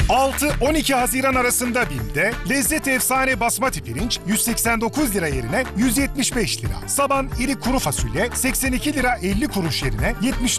6-12 Haziran arasında BİM'de Lezzet Efsane basmati pirinç 189 lira yerine 175 lira. Saban iri kuru fasulye 82 lira 50 kuruş yerine 74